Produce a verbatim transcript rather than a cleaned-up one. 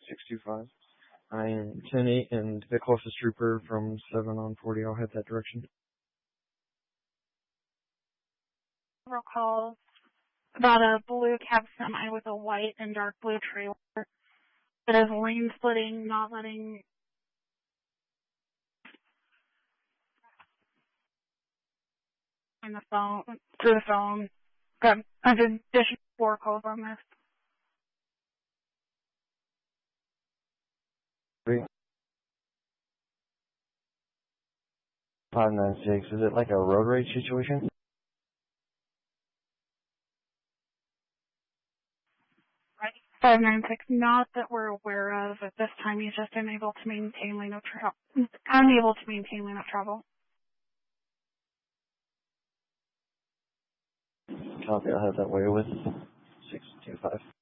six two five. I am ten eight, and the closest trooper from seven on forty. I'll head that direction. Several calls about a blue cab semi with a white and dark blue trailer that is lane splitting, not letting in the phone through the phone. Got an additional four calls on this. Three. Five nine six. Is it like a road rage situation? Right. Five nine six. Not that we're aware of at this time. He's just unable to maintain lane of travel. Unable to maintain lane of travel. Copy. I'll have that way with six two five.